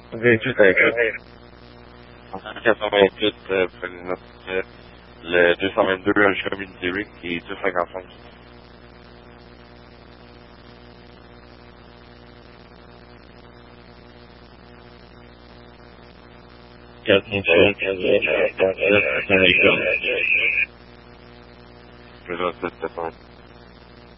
28 avec en 188, prenez note, le 222, le Community Rig, qui est 255. Je vais